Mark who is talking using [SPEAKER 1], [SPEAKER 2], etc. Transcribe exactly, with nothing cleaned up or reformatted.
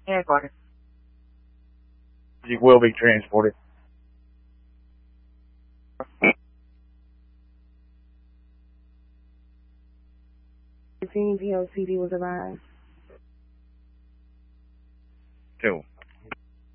[SPEAKER 1] Transported.
[SPEAKER 2] You will be transported.
[SPEAKER 3] fifteen P O C D was advised.
[SPEAKER 2] Cool.